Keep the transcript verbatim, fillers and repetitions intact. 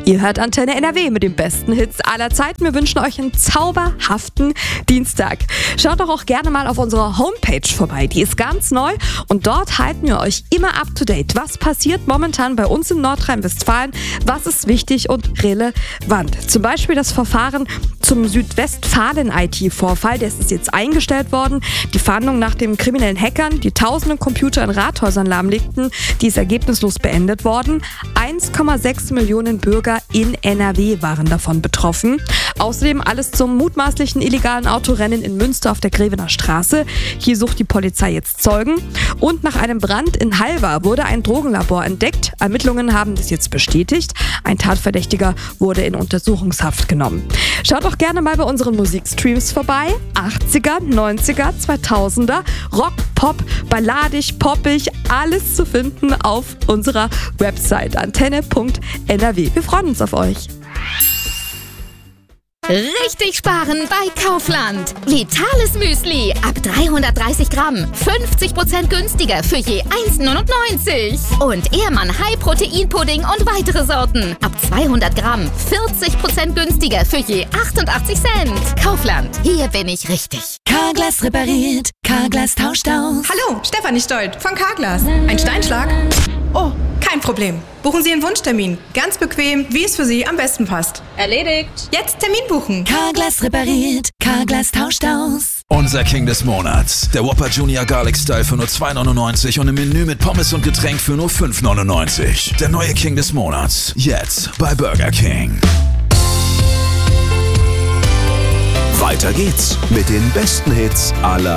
Ihr hört Antenne N R W mit den besten Hits aller Zeiten. Wir wünschen euch einen zauberhaften Dienstag. Schaut doch auch gerne mal auf unserer Homepage vorbei. Die ist ganz neu und dort halten wir euch immer up to date. Was passiert momentan bei uns in Nordrhein-Westfalen? Was ist wichtig und relevant? Zum Beispiel das Verfahren zum Südwestfalen-I T-Vorfall. Das ist jetzt eingestellt worden. Die Fahndung nach den kriminellen Hackern, die tausende Computer in Rathäusern lahmlegten, die ist ergebnislos beendet worden. eins Komma sechs Millionen Bürger in N R W waren davon betroffen. Außerdem alles zum mutmaßlichen illegalen Autorennen in Münster auf der Grevener Straße. Hier sucht die Polizei jetzt Zeugen. Und nach einem Brand in Halver wurde ein Drogenlabor entdeckt. Ermittlungen haben das jetzt bestätigt. Ein Tatverdächtiger wurde in Untersuchungshaft genommen. Schaut doch gerne mal bei unseren Musikstreams vorbei. achtziger, neunziger, zweitausender, Rock, Pop, balladig, poppig, alles zu finden auf unserer Website antenne punkt N R W. Wir freuen uns auf euch. Richtig sparen bei Kaufland. Vitales Müsli ab dreihundertdreißig Gramm. fünfzig Prozent günstiger für je eins neunundneunzig. Und Ehrmann High Protein Pudding und weitere Sorten ab zweihundert Gramm. vierzig Prozent günstiger für je achtundachtzig Cent. Kaufland, hier bin ich richtig. Carglass repariert, Carglass tauscht aus. Hallo, Stefanie Stolt von Carglass. Ein Steinschlag? Oh, kein Problem. Buchen Sie Ihren Wunschtermin. Ganz bequem, wie es für Sie am besten passt. Erledigt. Jetzt Termin buchen. Carglass repariert, Carglass tauscht aus. Unser King des Monats. Der Whopper Junior Garlic Style für nur zwei neunundneunzig und im Menü mit Pommes und Getränk für nur fünf neunundneunzig. Der neue King des Monats. Jetzt bei Burger King. Weiter geht's mit den besten Hits aller